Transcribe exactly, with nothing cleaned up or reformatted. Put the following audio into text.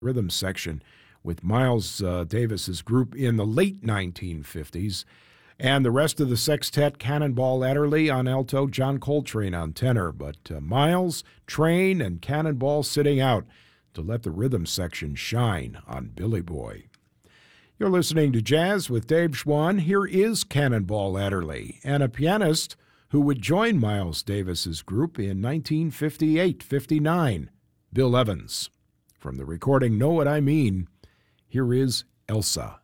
rhythm section with Miles uh, Davis's group in the late nineteen fifties, and the rest of the sextet, Cannonball Adderley on alto, John Coltrane on tenor. But uh, Miles, Train, and Cannonball sitting out to let the rhythm section shine on Billy Boy. You're listening to Jazz with Dave Schwann. Here is Cannonball Adderley, and a pianist who would join Miles Davis's group in nineteen fifty-eight fifty-nine, Bill Evans. From the recording Know What I Mean, here is Elsa.